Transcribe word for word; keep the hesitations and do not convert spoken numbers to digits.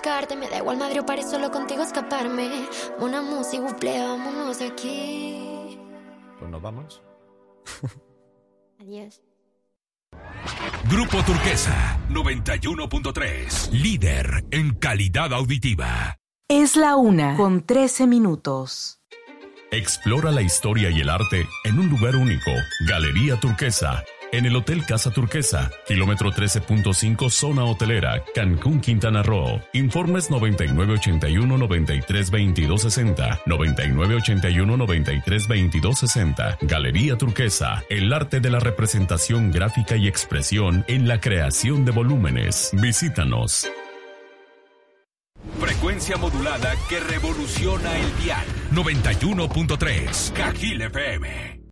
buscarte. Me da igual Madrid o París, solo contigo escaparme. Una música, buple, vámonos de aquí. Pues nos vamos. Adiós. Grupo Turquesa noventa y uno punto tres, líder en calidad auditiva. Es la una con trece minutos. Explora la historia y el arte en un lugar único. Galería Turquesa, en el Hotel Casa Turquesa, kilómetro trece punto cinco, zona hotelera, Cancún, Quintana Roo. Informes noventa y nueve ochenta y uno noventa y tres veintidós sesenta, noventa y nueve ochenta y uno noventa y tres veintidós sesenta. Galería Turquesa, el arte de la representación gráfica y expresión en la creación de volúmenes. Visítanos. Frecuencia modulada que revoluciona el dial. noventa y uno punto tres, Cajil F M.